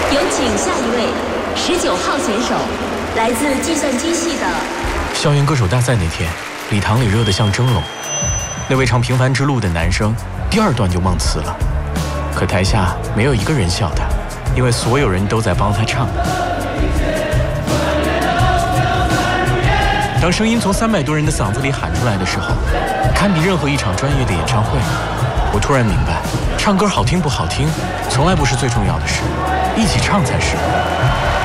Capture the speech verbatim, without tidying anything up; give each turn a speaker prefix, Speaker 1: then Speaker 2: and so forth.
Speaker 1: 有请下一位十九号选手，来自计算机系的。
Speaker 2: 校园歌手大赛那天，礼堂里热得像蒸笼。那位唱《平凡之路》的男生，第二段就忘词了。可台下没有一个人笑他，因为所有人都在帮他唱。当声音从三百多人的嗓子里喊出来的时候，堪比任何一场专业的演唱会。我突然明白，唱歌好听不好听，从来不是最重要的事，一起唱才是。